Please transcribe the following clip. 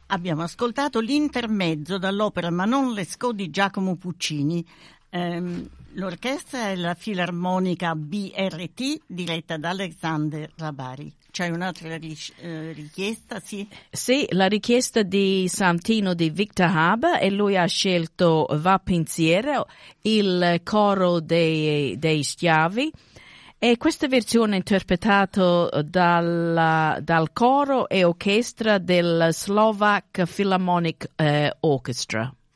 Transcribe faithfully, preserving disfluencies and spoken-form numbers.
Abbiamo ascoltato l'intermezzo dall'opera Manon Lescaut di Giacomo Puccini. Ehm, l'orchestra è la Filarmonica B R T diretta da Alexander Rabari. C'è un'altra richiesta, sì? Sì, la richiesta di Santino di Victor Haber, e lui ha scelto Va Pensiero, il coro dei, dei schiavi, e questa versione è interpretata dal, dal coro e orchestra del Slovak Philharmonic eh, Orchestra.